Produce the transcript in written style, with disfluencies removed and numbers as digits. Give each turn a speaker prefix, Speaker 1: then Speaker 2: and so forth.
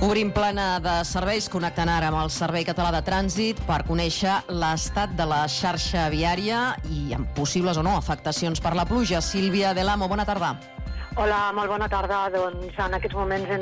Speaker 1: Obrim plana de serveis, connectant ara amb el Servei Català de Trànsit per conèixer l'estat de la xarxa viària i amb possibles o no afectacions per la pluja. Sílvia Delamo, bona tarda.
Speaker 2: Hola, molt bona tarda. Doncs en aquests moments